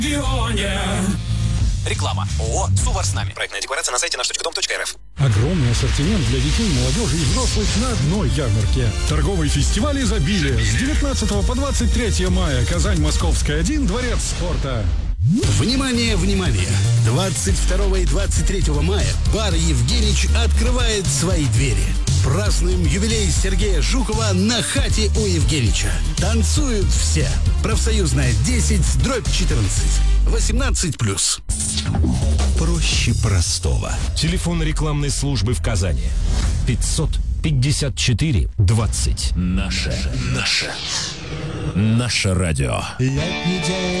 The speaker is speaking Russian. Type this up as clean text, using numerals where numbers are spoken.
Реклама. ООО «Сувар с нами». Проектная декларация на сайте наш.дом.рф. Огромный ассортимент для детей, молодежи и взрослых на одной ярмарке. Торговый фестиваль изобилия с 19 по 23 мая. Казань, Московская, 1, Дворец спорта. Внимание, внимание! 22 и 23 мая бар «Евгенич» открывает свои двери. Празднуем юбилей Сергея Жукова на хате у Евгенича. Танцуют все. Профсоюзная 10/14. 18+. Проще простого. Телефон рекламной службы в Казани. 554-20. Наше радио. Летний день.